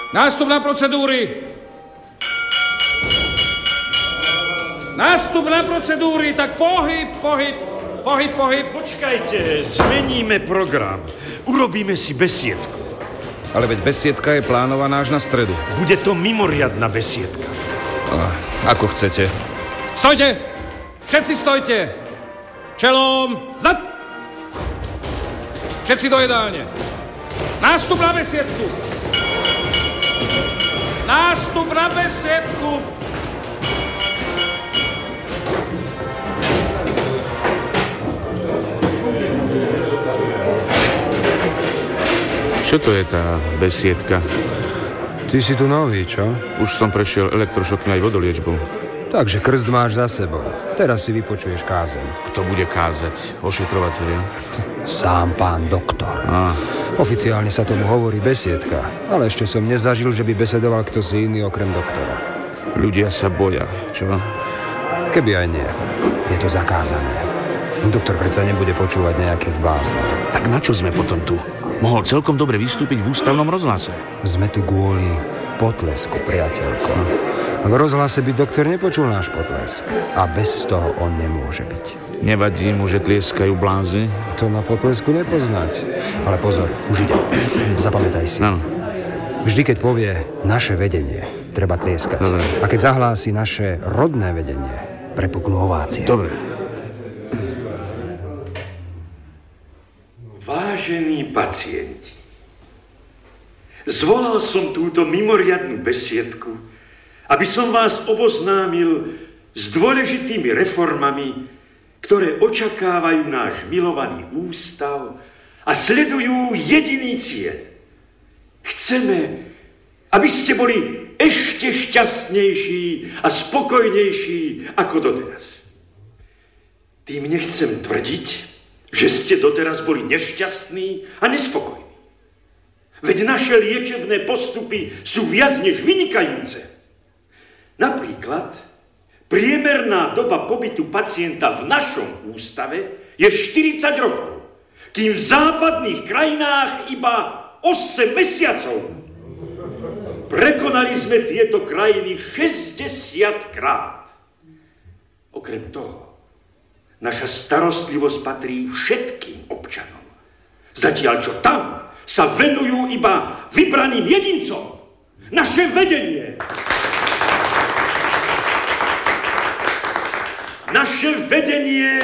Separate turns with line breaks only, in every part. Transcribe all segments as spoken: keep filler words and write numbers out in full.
Nástup na procedúry! Nástup na procedúry, tak pohyb, pohyb, pohyb, pohyb.
Počkajte, zmeníme program. Urobíme si besiedku.
Ale veď besiedka je plánovaná až na stredu.
Bude to mimoriadna besiedka.
A, ako chcete. Stojte! Všetci stojte! Čelom! Zad! Všetci do jedálne. Nástup na besiedku! Nástup na besiedku!
Čo to je tá besiedka?
Ty si tu nový, čo?
Už som prešiel elektrošokmi aj vodoliečbu.
Takže krst máš za sebou. Teraz si vypočuješ kázeň.
Kto bude kázať? Ošetrovatelia?
Sám pán doktor.
Á.
Oficiálne sa tomu hovorí besiedka, ale ešte som nezažil, že by besedoval kto si iný okrem doktora.
Ľudia sa boja, čo?
Keby aj nie. Je to zakázané. Doktor predsa nebude počúvať nejakých blázov.
Tak na čo sme potom tu? Mohol celkom dobre vystúpiť v ústavnom rozhlase.
Sme tu kvôli potlesku, priateľko. V rozhlase by doktor nepočul náš potlesk. A bez toho on nemôže byť.
Nevadí mu, že tlieskajú blázy?
To na potlesku nepoznať. Ale pozor, už ide. Zapamätaj si.
Áno.
Vždy, keď povie naše vedenie, treba tlieskať.
Dobre.
A keď zahlási naše rodné vedenie, prepuknú ovácie.
Dobre.
Vážení pacienti, zvolal som túto mimoriadnu besiedku, aby som vás oboznámil s dôležitými reformami, ktoré očakávajú náš milovaný ústav a sledujú jediný cieľ. Chceme, aby ste boli ešte šťastnejší a spokojnejší ako doteraz. Tým nechcem tvrdiť, že ste doteraz boli nešťastní a nespokojní. Veď naše liečebné postupy sú viac než vynikajúce. Napríklad, priemerná doba pobytu pacienta v našom ústave je štyridsať rokov, kým v západných krajinách iba osem mesiacov. Prekonali sme tieto krajiny šesťdesiat krát. Okrem toho, naša starostlivosť patrí všetkým občanom. Zatiaľ, čo tam sa venujú iba vybraným jedincom. Naše vedenie. Naše vedenie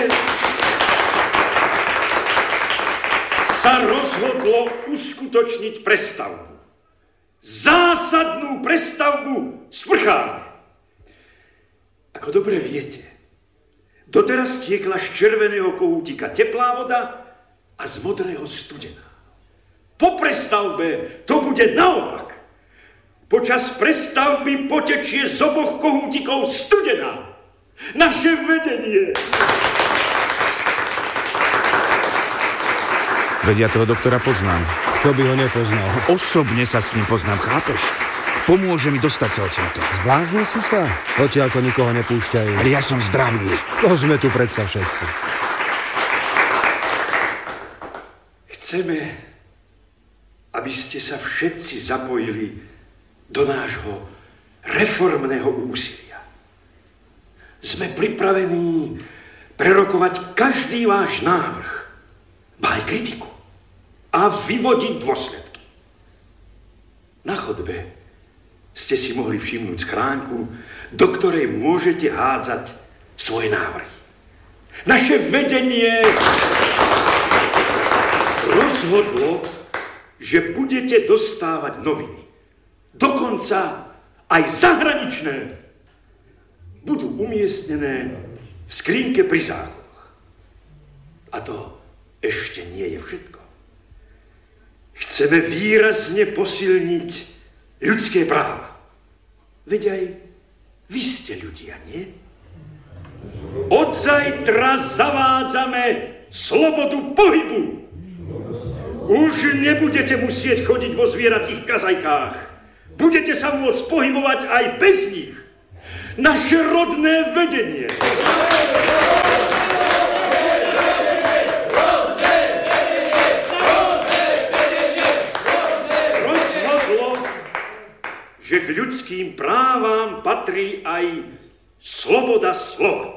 sa rozhodlo uskutočniť prestavbu. Zásadnú prestavbu sprchárne. Ako dobre viete, doteraz tiekla z červeného kohútika teplá voda a z modrého studená. Po prestavbe to bude naopak. Počas prestavby potečie z oboch kohútikov studená. Naše vedenie.
Veď ja toho doktora poznám.
Kto by ho nepoznal?
Osobne sa s ním poznám, chápeš? Pomôže mi dostať sa odtiaľto.
Zbláznil si sa? Odtiaľto nikoho nepúšťajú.
Ale ja som zdravý.
To sme tu predsa všetci.
Chceme, aby ste sa všetci zapojili do nášho reformného úsilia. Sme pripravení prerokovať každý váš návrh, ba aj kritiku a vyvodiť dôsledky. Na chodbe ste si mohli všimnúť schránku, do ktorej môžete hádzať svoje návrhy. Naše vedenie rozhodlo, že budete dostávať noviny. Dokonca aj zahraničné. Budú umiestnené v skrínke pri záchodoch. A to ešte nie je všetko. Chceme výrazne posilniť ľudské práva. Veď aj vy ste ľudia, nie? Od zajtra zavádzame slobodu pohybu. Už nebudete musieť chodiť vo zvieracích kazajkách. Budete sa môcť pohybovať aj bez nich. Naše rodné vedenie. že k ľudským právam patrí aj sloboda slova.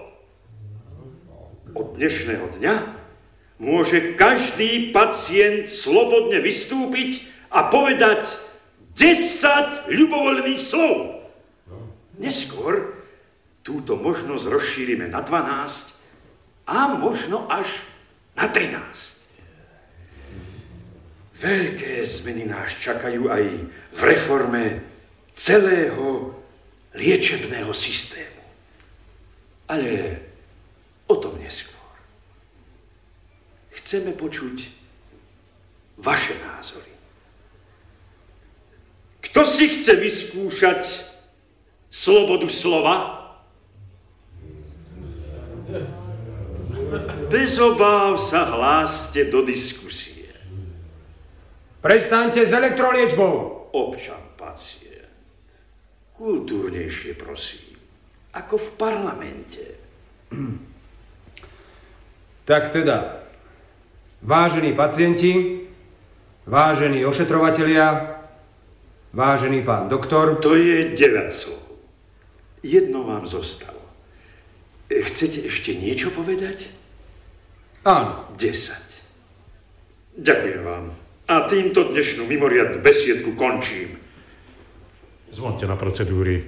Od dnešného dňa môže každý pacient slobodne vystúpiť a povedať desať ľubovoľných slov. Neskôr túto možnosť rozšírime na dvanásť a možno až na trinásť. Veľké zmeny nás čakajú aj v reforme celého liečebného systému. Ale o tom neskôr. Chceme počuť vaše názory. Kto si chce vyskúšať slobodu slova? Bez obáv sa hláste do diskusie.
Prestaňte s elektroliečbou.
Občan pacient. Kultúrnejšie, prosím. Ako v parlamente.
Tak teda, vážení pacienti, vážení ošetrovatelia, vážený pán doktor.
To je deväť slov. Jedno vám zostalo. Chcete ešte niečo povedať?
Áno.
desať. Ďakujem vám. A týmto dnešnú mimoriadnu besiedku končím.
Zvonte na procedúry.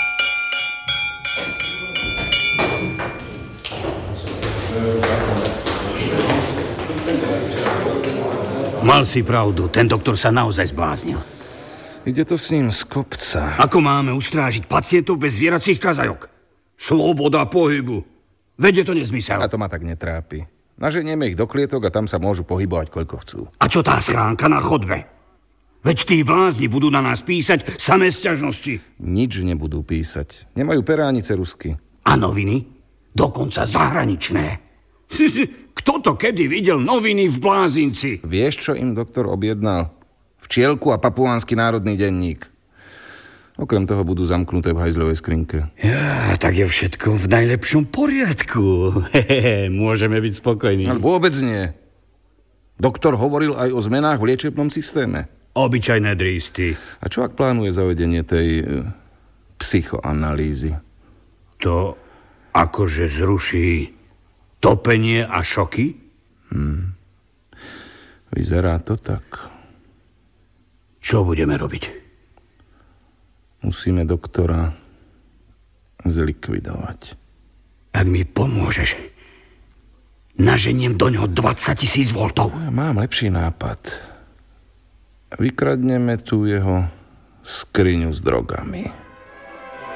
Mal si pravdu, ten doktor sa naozaj zbláznil.
Ide to s ním z kopca.
Ako máme ustrážiť pacientov bez zvieracích kazajok? Sloboda pohybu. Veď je to nezmysel.
A to ma tak netrápi. Naženieme ich do klietok a tam sa môžu pohybovať, koľko chcú.
A čo tá schránka na chodbe? Veď tí blázni budú na nás písať samé sťažnosti.
Nič nebudú písať. Nemajú peránice rusky.
A noviny? Dokonca zahraničné. Kto to kedy videl noviny v blázinci?
Vieš, čo im doktor objednal? Včielku a papuánsky národný denník. Okrem toho budú zamknuté v hajzľovej skrinke.
Ja, tak je všetko v najlepšom poriadku. Hehehe, môžeme byť spokojní.
Ale vôbec nie. Doktor hovoril aj o zmenách v liečebnom systéme.
Obyčajné drísty.
A čo ak plánuje zavedenie tej e, psychoanalýzy?
To akože zruší topenie a šoky?
Hmm. Vyzerá to tak.
Čo budeme robiť?
Musíme doktora zlikvidovať.
Ak mi pomôžeš, naženiem do ňoho dvadsať tisíc voltov.
Mám lepší nápad. Vykradneme tu jeho skriňu s drogami.